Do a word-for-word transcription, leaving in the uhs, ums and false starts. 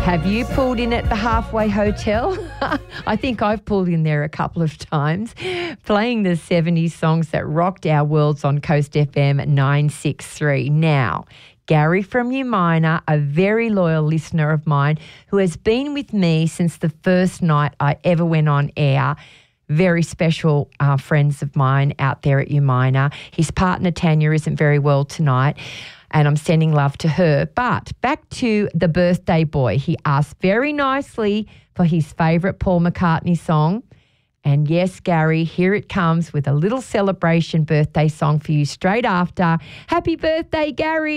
Have you pulled in at the Halfway Hotel? I think I've pulled in there a couple of times, playing the seventies songs that rocked our worlds on Coast F M nine sixty-three. Now, Gary from Umina, a very loyal listener of mine who has been with me since the first night I ever went on air. Very special uh, friends of mine out there at Umina. His partner Tanya isn't very well tonight, and I'm sending love to her. But back to the birthday boy. He asked very nicely for his favourite Paul McCartney song. And yes, Gary, here it comes with a little celebration birthday song for you straight after. Happy birthday, Gary.